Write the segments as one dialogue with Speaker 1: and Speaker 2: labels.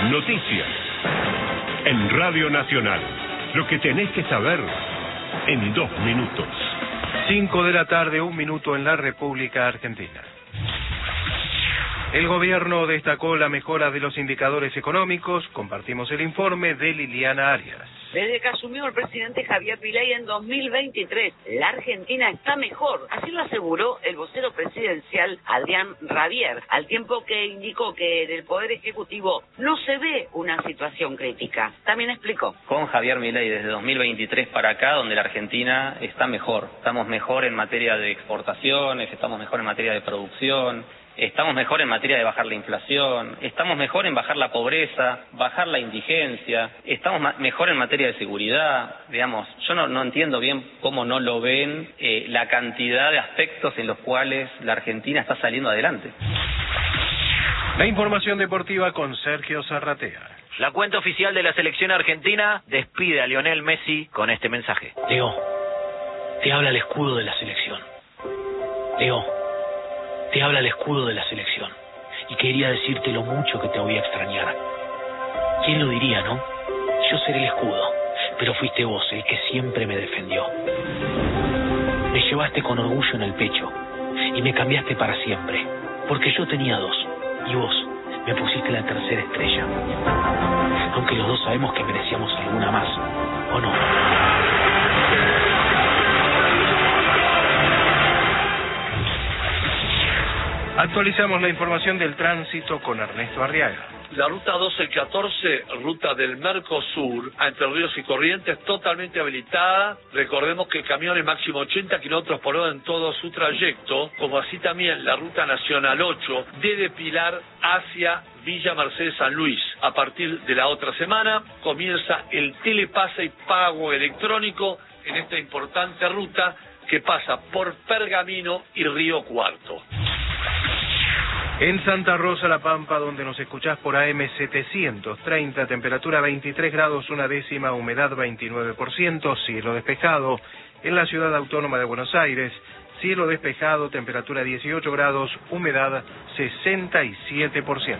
Speaker 1: Noticias. En Radio Nacional. Lo que tenés que saber en 2 minutos.
Speaker 2: 5 de la tarde, 1 minuto en la República Argentina. El gobierno destacó la mejora de los indicadores económicos. Compartimos el informe de Liliana Arias.
Speaker 3: Desde que asumió el presidente Javier Milei en 2023, la Argentina está mejor. Así lo aseguró el vocero presidencial Adrián Rabier, al tiempo que indicó que en el Poder Ejecutivo no se ve una situación crítica. También explicó.
Speaker 4: Con Javier Milei desde 2023 para acá, donde la Argentina está mejor. Estamos mejor en materia de exportaciones, estamos mejor en materia de producción. Estamos mejor en materia de bajar la inflación, estamos mejor en bajar la pobreza, bajar la indigencia, estamos mejor en materia de seguridad, digamos, yo no entiendo bien cómo no lo ven la cantidad de aspectos en los cuales la Argentina está saliendo adelante.
Speaker 2: La información deportiva con Sergio Zarratea.
Speaker 5: La cuenta oficial de la selección argentina despide a Lionel Messi con este mensaje.
Speaker 6: Leo, te habla el escudo de la selección. Leo, te habla el escudo de la selección, y quería decirte lo mucho que te voy a extrañar. ¿Quién lo diría, no? Yo seré el escudo, pero fuiste vos el que siempre me defendió. Me llevaste con orgullo en el pecho, y me cambiaste para siempre, porque yo tenía 2, y vos me pusiste la tercera estrella. Aunque los dos sabemos que merecíamos alguna más, ¿o no?
Speaker 2: Actualizamos la información del tránsito con Ernesto Arriaga.
Speaker 7: La ruta 1214, ruta del Mercosur, a Entre Ríos y Corrientes, totalmente habilitada. Recordemos que camiones máximo 80 kilómetros por hora en todo su trayecto, como así también la ruta nacional 8, desde Pilar hacia Villa Mercedes San Luis. A partir de la otra semana comienza el telepase y pago electrónico en esta importante ruta que pasa por Pergamino y Río Cuarto.
Speaker 2: En Santa Rosa, La Pampa, donde nos escuchás por AM 730, temperatura 23 grados, 1 décima, humedad 29%, cielo despejado. En la ciudad autónoma de Buenos Aires, cielo despejado, temperatura 18 grados, humedad 67%.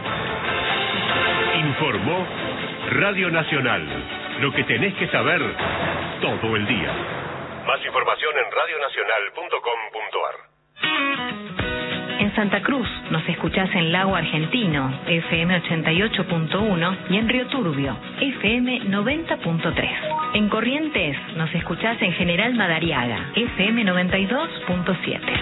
Speaker 1: Informó Radio Nacional. Lo que tenés que saber todo el día. Más información en radionacional.com.ar.
Speaker 8: En Santa Cruz nos escuchás en Lago Argentino, FM 88.1, y en Río Turbio, FM 90.3. En Corrientes nos escuchás en General Madariaga, FM 92.7.